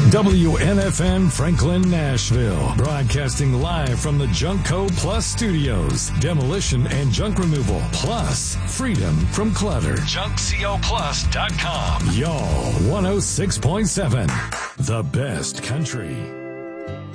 WNFN Franklin, Nashville. Broadcasting live from the Junkco Plus studios. Demolition and junk removal. Plus freedom from clutter. JunkCoPlus.com. Y'all 106.7. The best country.